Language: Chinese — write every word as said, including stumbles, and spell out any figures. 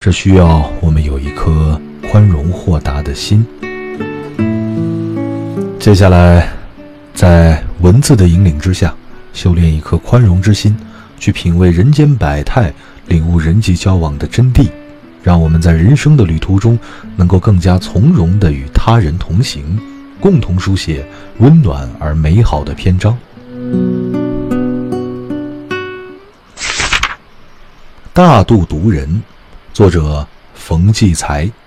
这需要我们有一颗宽容豁达的心。接下来，在文字的引领之下，修炼一颗宽容之心，去品味人间百态，领悟人际交往的真谛，让我们在人生的旅途中能够更加从容地与他人同行，共同书写温暖而美好的篇章。大度读人，作者冯骥才。